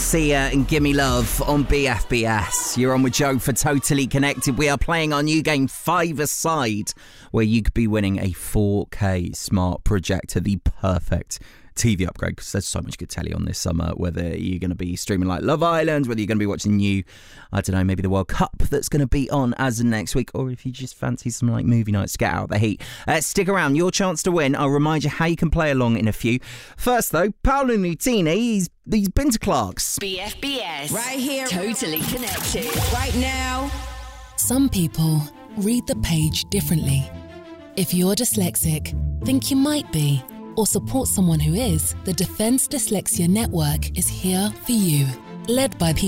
Sia and Gimme Love on BFBS. You're on with Joe for Totally Connected. We are playing our new game, Five-A-Side, where you could be winning a 4K smart projector, the perfect TV upgrade, because there's so much good telly on this summer, whether you're going to be streaming like Love Island, whether you're going to be watching new, I don't know, maybe the World Cup that's going to be on as of next week, or if you just fancy some like movie nights to get out of the heat. Stick around, your chance to win. I'll remind you how you can play along in a few. First though, Paolo Nutini, he's been to Clark's. BFBS, right here, Totally Connected, right now. Some people read the page differently. If you're dyslexic, think you might be, or support someone who is, the Defence Dyslexia Network is here for you. Led by people